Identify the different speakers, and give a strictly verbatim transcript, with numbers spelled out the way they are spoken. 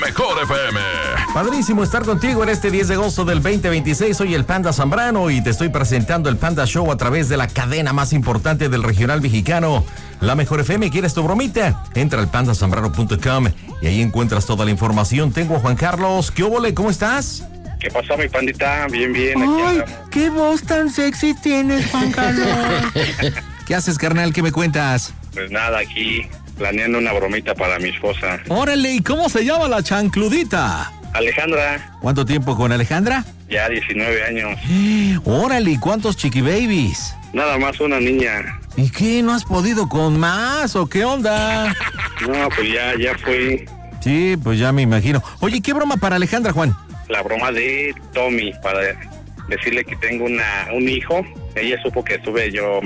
Speaker 1: Mejor F M.
Speaker 2: Padrísimo estar contigo en este diez de agosto del veinte veintiséis. Soy el Panda Zambrano y te estoy presentando el Panda Show a través de la cadena más importante del regional mexicano, la Mejor F M. ¿Quieres tu bromita? Entra al panda zambrano punto com y ahí encuentras toda la información. Tengo a Juan Carlos. ¿Qué óvole? ¿Cómo estás?
Speaker 3: ¿Qué pasó, mi pandita? Bien, bien.
Speaker 4: Ay,
Speaker 3: aquí
Speaker 4: qué voz tan sexy tienes, Juan Carlos.
Speaker 2: ¿Qué haces, carnal? ¿Qué me cuentas?
Speaker 3: Pues nada, aquí planeando una bromita para mi esposa.
Speaker 2: Órale, ¿y cómo se llama la chancludita?
Speaker 3: Alejandra,
Speaker 2: ¿Cuánto tiempo con Alejandra?
Speaker 3: ya diecinueve años.
Speaker 2: Órale, ¿y cuántos chiquibabies?
Speaker 3: Nada más una niña.
Speaker 2: ¿Y qué? ¿No has podido con más o qué onda?
Speaker 3: No, pues ya, ya fue
Speaker 2: Sí, pues ya me imagino. Oye, ¿qué broma para Alejandra, Juan?
Speaker 3: la broma de Tommy para decirle que tengo una un hijo. Ella supo que estuve yo